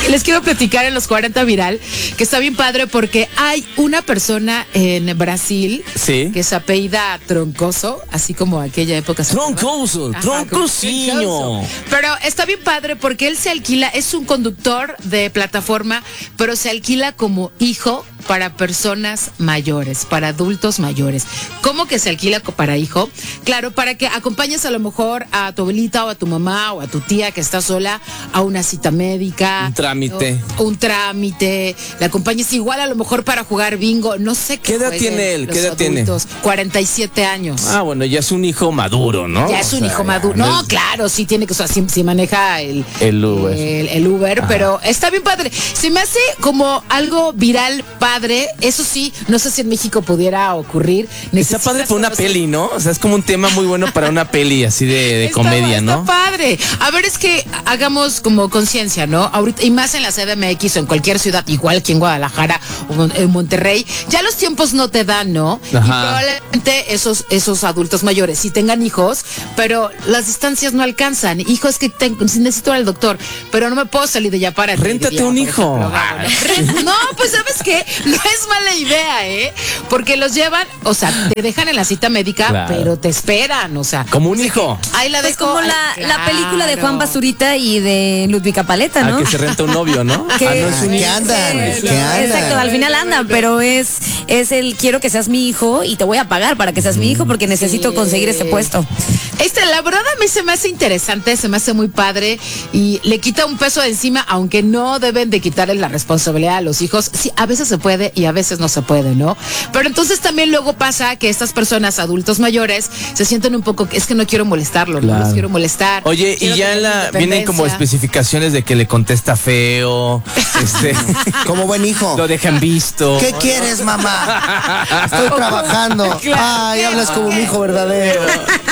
les quiero platicar en los 40 viral, que está bien padre porque hay una persona en Brasil que se apellida Troncoso, así como aquella época. Troncoso, Troncosinho. Pero está bien padre porque él se alquila, es un conductor de plataforma, pero se alquila como hijo para personas mayores, para adultos mayores. ¿Cómo que se alquila para hijo? Claro, para que acompañes a lo mejor a tu abuelita o a tu mamá o a tu tía que está sola a una cita médica. Un trámite. Un trámite. La acompañes igual a lo mejor para jugar bingo. No sé qué edad tiene él. ¿Qué edad tiene? 47 años. Ah, bueno, ya es un hijo maduro, ¿no? Ya es un hijo maduro. No, claro, sí tiene que, o sea, sí maneja el Uber. El Uber, pero está bien padre. Se me hace como algo viral padre. Eso sí, no sé si en México pudiera ocurrir. Está padre para una peli, ¿no? O sea, es como un tema muy bueno para una peli así de comedia, ¿no? Está padre. A ver, es que hagamos como conciencia, ¿no? Ahorita, y más en la CDMX o en cualquier ciudad, igual que en Guadalajara o en Monterrey, ya los tiempos no te dan, ¿no? Ajá. Y probablemente esos adultos mayores sí tengan hijos, pero las distancias no alcanzan. Hijos que necesito al doctor, pero no me puedo salir de allá para... Réntate un hijo. No, pues ¿sabes qué? No es mala idea, porque los llevan, o sea, te dejan en la cita médica, claro, pero te esperan, o sea. Como un hijo. Ahí la dejo. Como la película de Juan Basurita y de Ludvica Paleta, ¿no? Que se renta un novio, ¿no? No es un hijo. Exacto, al final andan, pero es el quiero que seas mi hijo y te voy a pagar para que seas mi hijo porque necesito conseguir este puesto. La verdad a mí se me hace interesante, se me hace muy padre y le quita un peso de encima, aunque no deben de quitarle la responsabilidad a los hijos. Sí, a veces se puede y a veces no se puede, ¿no? Pero entonces también luego pasa que estas personas adultos mayores se sienten un poco, es que no quiero molestarlo, claro, no los quiero molestar. Oye, y ya vienen como especificaciones de que le contesta feo, como buen hijo. Lo dejan visto. ¿Qué quieres, mamá? Estoy trabajando. Claro. Ay, hablas como mi hijo verdadero.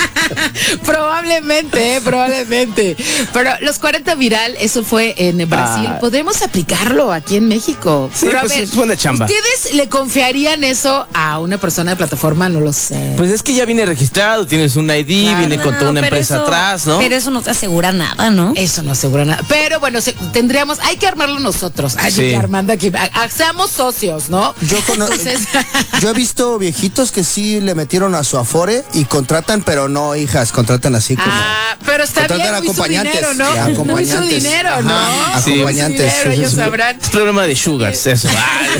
Probablemente. Pero los 40 viral, eso fue en Brasil. ¿Podremos aplicarlo aquí en México? Sí, pero pues a ver, es buena chamba. ¿Ustedes le confiarían eso a una persona de plataforma? No lo sé. Pues es que ya viene registrado, tienes un ID, claro, viene con toda una empresa atrás, ¿no? Pero eso no te asegura nada, ¿no? Eso no asegura nada. Pero bueno, hay que armarlo nosotros. Hay que ir armando aquí. Seamos socios, ¿no? Yo he visto viejitos que sí le metieron a su Afore y contratan, pero no hijas, contratan así como. Pero está bien, acompañantes, su dinero, ¿no? Acompañantes. Muy su dinero, ¿no? Acompañantes. Dinero, ellos sabrán. Es problema de sugars, eso.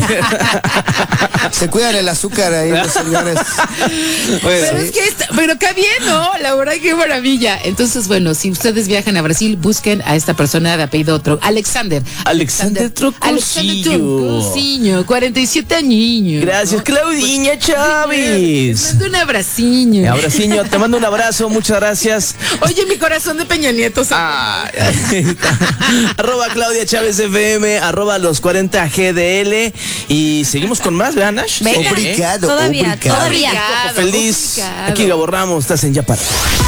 Se cuidan el azúcar ahí los señores. Pero es que pero qué bien, ¿no? La verdad, qué maravilla. Entonces, bueno, si ustedes viajan a Brasil, busquen a esta persona de apellido Alexander Trocosinho, 47 años. Gracias, Claudinha Chávez. Te mando un abraciño. Abraciño, te mando un abrazo, muchas gracias. Oye, mi corazón de Peña Nieto. Arroba Claudia Chávez FM, arroba los 40 GDL. Y seguimos con más, ¿verdad, Nash? Venga, todavía. Feliz. Aquí Gabo Ramos, estás en Ya Para.